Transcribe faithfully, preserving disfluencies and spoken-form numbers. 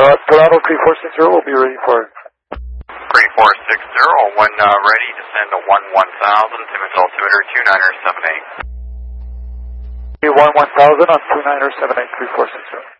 Uh, Toronto three four six zero will be ready for it. three four six zero, when uh, ready, descend to one one thousand, Timmins altimeter two niner seven eight. one one thousand on two niner seven eight three four six zero.